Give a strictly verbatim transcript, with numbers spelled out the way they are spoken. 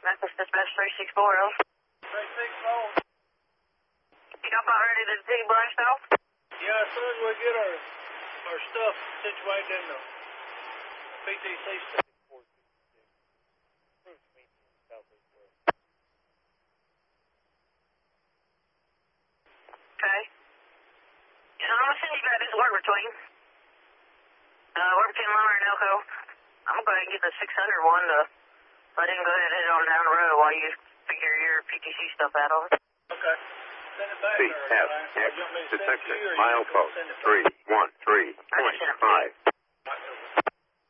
Memphis Dispatch three six four zero. three six four. You got about ready to see blast off? Yeah, as soon as we get our our stuff situated in the P T C stuff. Okay. So I'm gonna send you guys this work between. Uh, work between Lumber and Elko. I'm gonna go ahead and get the six hundred one to let him go ahead and head on down the road while you figure your P T C stuff out of it. Okay. Send it back. C F X detection milepost three one three point five.